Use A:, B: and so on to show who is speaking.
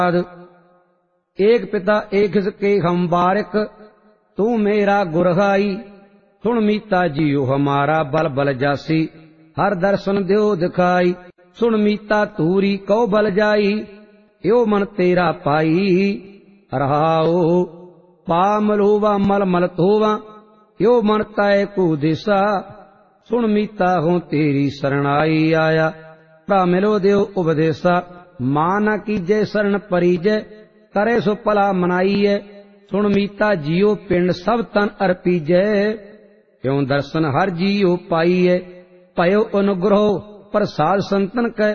A: एक पिता एक के हम बारिक, तू मेरा गुरहाई। सुन मीता जियो हमारा बल बल जासी, हर दर्शन द्यो दिखाई। सुन मीता तूरी कौ बल जाई, यो मन तेरा पाई। रहाओ पाम लोवा मल मल धोवा, यो मन तय को दिशा। सुन मीता हो तेरी शरणाई आया, प्रा मिलो देव उपदेशा। माना कीजे शरण परिजय, करे सो भला मनाईय। सुन मीता जियो पिंड सब तन अर्पीजय, क्यों दर्शन हर जियो पाईय। भयो अनुग्रह प्रसाद संतन कै,